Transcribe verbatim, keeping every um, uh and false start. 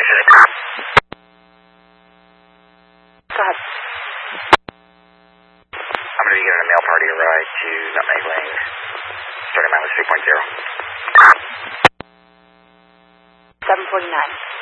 Go ahead. I'm going to be giving a mail party a ride to Nutmeg Lane, starting line with three point zero. seven forty-nine.